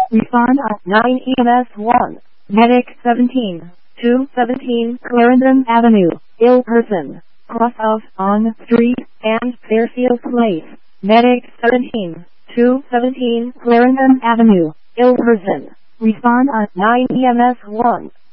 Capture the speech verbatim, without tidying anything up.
Respond on nine E M S one. Medic seventeen. two seventeen Clarendon Avenue, ill person. Cross off on street and Fairfield Place. Medic seventeen. two seventeen Clarendon Avenue, ill person. Respond on nine E M S one.